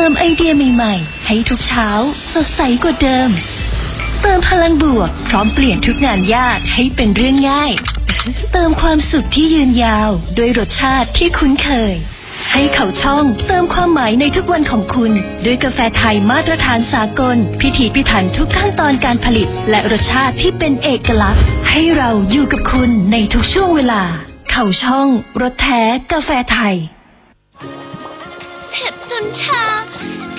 ติมไอเดียใหม่ๆให้ทุกเช้าสดใสกว่าเดิมเติมพลังบวกพร้อมเปลี่ยนทุกงานยากให้เป็นเรื่องง่ายเติมความสุขที่ยืนยาวด้วยรสชาติที่คุ้นเคยให้เขาช่องเติมความหมายในทุกวันของคุณด้วยกาแฟไทยมาตรฐานสากลพิถีพิถันทุกขั้นตอนการผลิตและรสชาติที่เป็นเอกลักษณ์ให้เราอยู่กับคุณในทุกช่วงเวลาเขาช่องรสแท้กาแฟไทยเจ็บจนชา